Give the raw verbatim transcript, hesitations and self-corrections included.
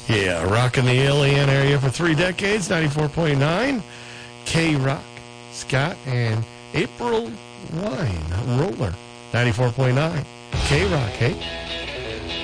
Yeah, rocking the Alien area for three decades, ninety-four point nine. K-Rock, Scott, and April Wine Roller, ninety-four point nine. K-Rock, hey?